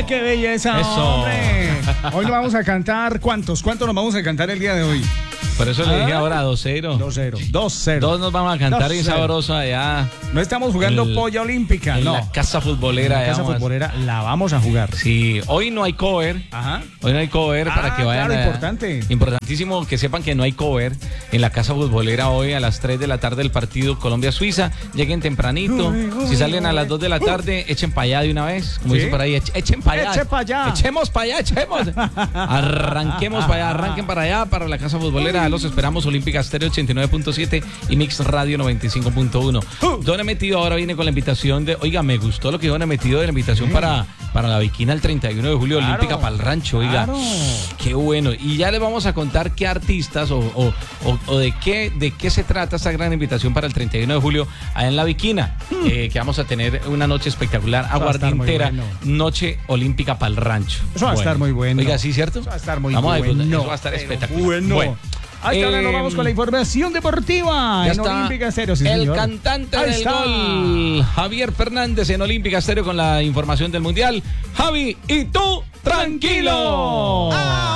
qué belleza, Eso. hombre! Hoy nos vamos a cantar, ¿cuántos nos vamos a cantar el día de hoy? Por eso le dije ahora 2-0. 2-0. 2-0. Dos nos vamos a cantar 2-0. bien sabroso allá. No estamos jugando polla olímpica, En no. la casa futbolera. En la casa vamos a- futbolera la vamos a jugar. Sí, hoy no hay cover. Ajá. Hoy no hay cover para que vayan. Claro, a- importante. Importantísimo que sepan que no hay cover en la casa futbolera hoy a las 3 de la tarde el partido Colombia-Suiza. Lleguen tempranito. Si salen a las 2 de la tarde, echen para allá de una vez. Como ¿Sí? dicen por ahí, echen para allá. Eche pa' allá. Echemos para allá, echemos. Arranquemos para allá, arranquen para allá, para la casa futbolera. Los esperamos, Olímpica Estéreo 89.7 y Mix Radio 95.1. Don Emetido ahora viene con la invitación de. Oiga, me gustó lo que Don Emetido de la invitación para la Viquina el 31 de julio, Claro, Olímpica para el rancho. Oiga, claro. qué bueno. Y ya les vamos a contar qué artistas o de qué se trata esta gran invitación para el 31 de julio allá en la Viquina. Que vamos a tener una noche espectacular, va a estar muy aguardientera, bueno. noche olímpica para el rancho. Eso va a estar muy bueno. Oiga, ¿sí, cierto? Eso va a estar muy Vamos a disfrutar. bueno. Eso va a estar Pero espectacular. Bueno. Hasta ahora nos vamos con la información deportiva Ya en está Olímpica Estéreo. Sí, el señor. cantante Ahí del está. gol, Javier Fernández en Olímpica Estéreo con la información del Mundial. Javi, y tú, tranquilo.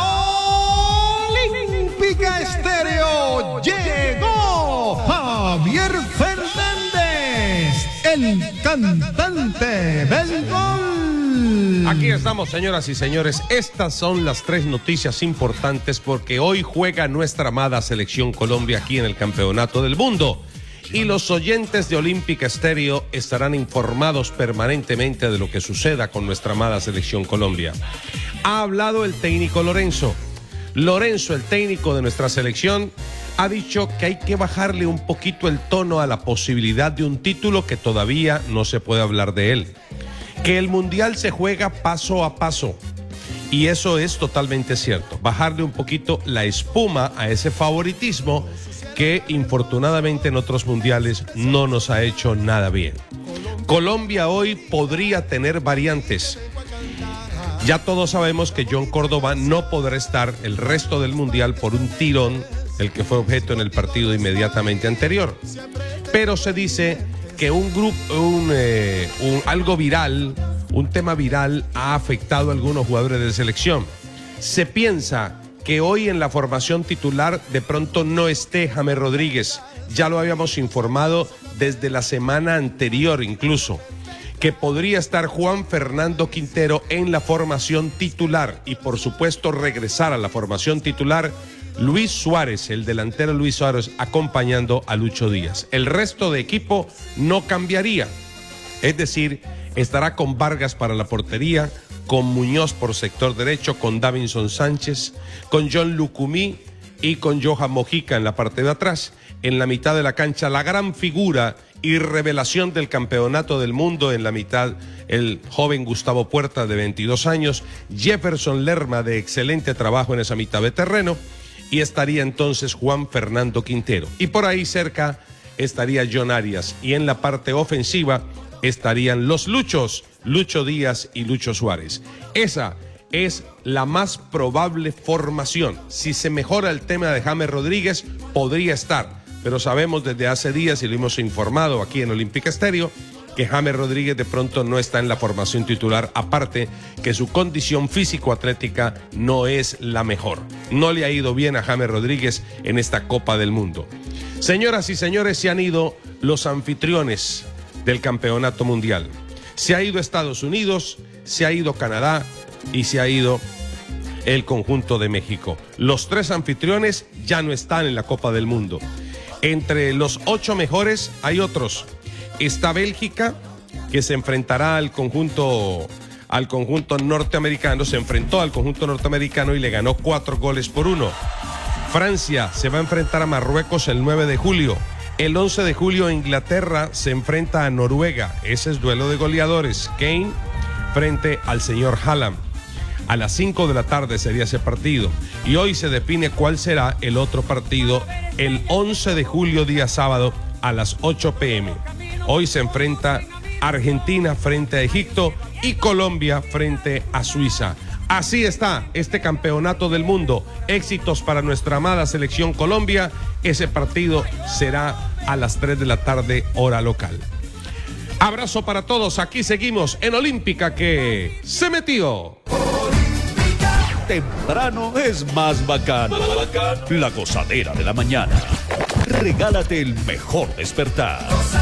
Olímpica Estéreo llegó Javier Fernández, el cantante del gol. Aquí estamos, señoras y señores. Estas son las tres noticias importantes porque hoy juega nuestra amada selección Colombia aquí en el Campeonato del Mundo. Y los oyentes de Olímpica Estéreo estarán informados permanentemente de lo que suceda con nuestra amada selección Colombia. Ha hablado el técnico Lorenzo. Lorenzo, el técnico de nuestra selección, ha dicho que hay que bajarle un poquito el tono a la posibilidad de un título que todavía no se puede hablar de él. Que el Mundial se juega paso a paso. Y eso es totalmente cierto. Bajarle un poquito la espuma a ese favoritismo que infortunadamente en otros mundiales no nos ha hecho nada bien. Colombia hoy podría tener variantes. Ya todos sabemos que John Córdoba no podrá estar el resto del mundial por un tirón, el que fue objeto en el partido inmediatamente anterior. Pero se dice que algo viral, un tema viral ha afectado a algunos jugadores de selección. Se piensa que hoy en la formación titular de pronto no esté James Rodríguez. Ya lo habíamos informado desde la semana anterior incluso, que podría estar Juan Fernando Quintero en la formación titular y por supuesto regresar a la formación titular Luis Suárez, el delantero Luis Suárez, acompañando a Lucho Díaz. El resto de equipo no cambiaría, es decir, estará con Vargas para la portería, con Muñoz por sector derecho, con Davinson Sánchez, con John Lucumí y con Johan Mojica en la parte de atrás. En la mitad de la cancha, la gran figura y revelación del campeonato del mundo en la mitad, el joven Gustavo Puerta de 22 años, Jefferson Lerma de excelente trabajo en esa mitad de terreno, y estaría entonces Juan Fernando Quintero. Y por ahí cerca estaría John Arias, y en la parte ofensiva estarían los Luchos, Lucho Díaz y Lucho Suárez. Esa es la más probable formación. Si se mejora el tema de James Rodríguez, podría estar. Pero sabemos desde hace días, y lo hemos informado aquí en Olímpica Estéreo, que James Rodríguez de pronto no está en la formación titular, aparte que su condición físico-atlética no es la mejor. No le ha ido bien a James Rodríguez en esta Copa del Mundo. Señoras y señores, se han ido los anfitriones del Campeonato Mundial. Se ha ido Estados Unidos, se ha ido Canadá y se ha ido el conjunto de México. Los tres anfitriones ya no están en la Copa del Mundo. Entre los 8 mejores hay otros. Está Bélgica, que se enfrentará al conjunto norteamericano, se enfrentó al conjunto norteamericano y le ganó 4-1. Francia se va a enfrentar a Marruecos el 9 de julio. El 11 de julio Inglaterra se enfrenta a Noruega. Ese es duelo de goleadores. Kane frente al señor Haaland. A las 5 de la tarde sería ese partido. Y hoy se define cuál será el otro partido el 11 de julio, día sábado, a las 8 p.m. Hoy se enfrenta Argentina frente a Egipto y Colombia frente a Suiza. Así está este campeonato del mundo. Éxitos para nuestra amada selección Colombia. Ese partido será a las 3 de la tarde, hora local. Abrazo para todos. Aquí seguimos en Olímpica que se metió. Temprano es más bacano. La gozadera de la mañana. Regálate el mejor despertar.